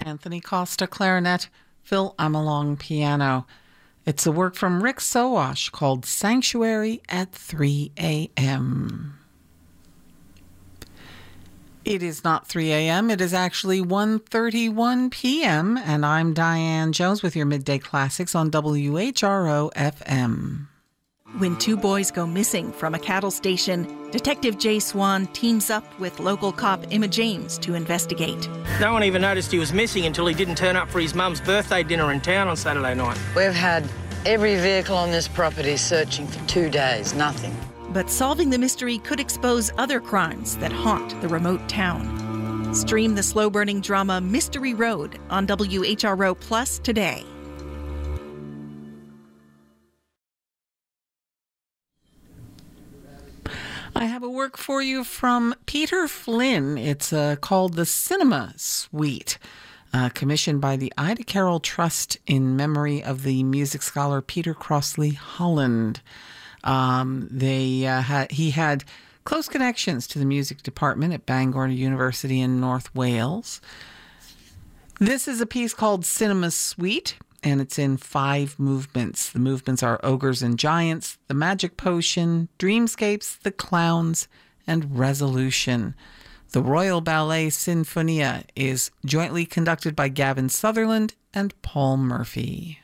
Anthony Costa clarinet, Phil Amelong piano. It's a work from Rick Sowash called Sanctuary at 3 a.m. It is not 3 a.m. It is actually 1:31 p.m. And I'm Diane Jones with your Midday Classics on WHRO FM. When two boys go missing from a cattle station, Detective Jay Swan teams up with local cop Emma James to investigate. No one even noticed he was missing until he didn't turn up for his mum's birthday dinner in town on Saturday night. We've had every vehicle on this property searching for 2 days, nothing. But solving the mystery could expose other crimes that haunt the remote town. Stream the slow-burning drama Mystery Road on WHRO Plus today. I have a work for you from Peter Flynn. It's called The Cinema Suite, commissioned by the Ida Carroll Trust in memory of the music scholar Peter Crossley Holland. He had close connections to the music department at Bangor University in North Wales. This is a piece called Cinema Suite, and it's in 5 movements. The movements are Ogres and Giants, The Magic Potion, Dreamscapes, The Clowns, and Resolution. The Royal Ballet Sinfonia is jointly conducted by Gavin Sutherland and Paul Murphy.